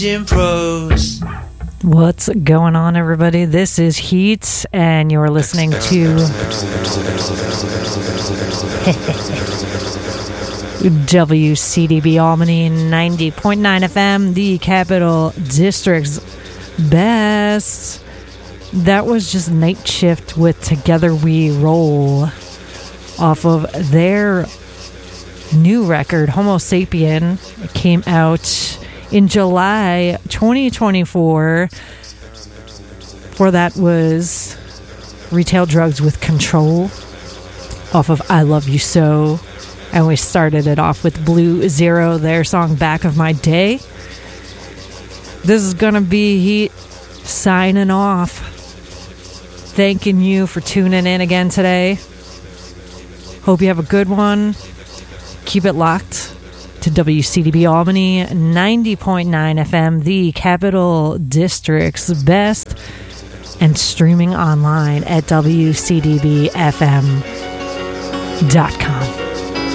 Pros. What's going on, everybody? This is Heat, and you're listening to WCDB Albany 90.9 FM, the Capital District's best. That was just Night Shift with Together We Roll off of their new record, Homo Sapien. It came out in July 2024. For that was Retail Drugs with Control off of I Love You So. And we started it off with Blue Zero, their song Back of My Day. This is going to be Heat signing off. Thanking you for tuning in again today. Hope you have a good one. Keep it locked to WCDB Albany 90.9 FM, the Capital District's best, and streaming online at WCDBFM.com.